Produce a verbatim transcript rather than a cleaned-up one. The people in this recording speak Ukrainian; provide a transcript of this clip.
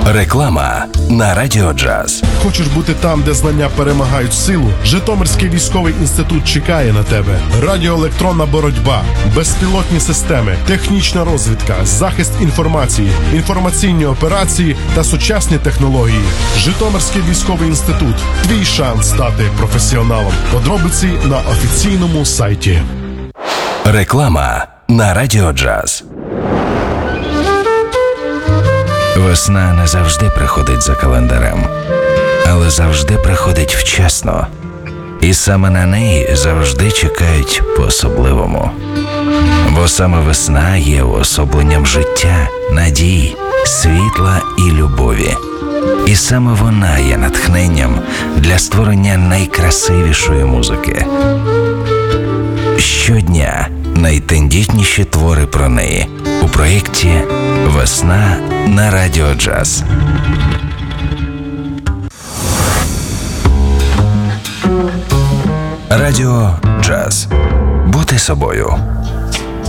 Реклама на Радіо Джаз. Хочеш бути там, де знання перемагають силу? Житомирський військовий інститут чекає на тебе. Радіоелектронна боротьба, безпілотні системи, технічна розвідка, захист інформації, інформаційні операції та сучасні технології. Житомирський військовий інститут. Твій шанс стати професіоналом. Подробиці на офіційному сайті. Реклама на Радіо Джаз. Весна не завжди приходить за календарем, але завжди приходить вчасно. І саме на неї завжди чекають по-особливому. Бо саме весна є уособленням життя, надії, світла і любові. І саме вона є натхненням для створення найкрасивішої музики. Щодня найтендітніші твори про неї у проєкті «Весна» на Радіо Джаз. Радіо Джаз. Бути собою.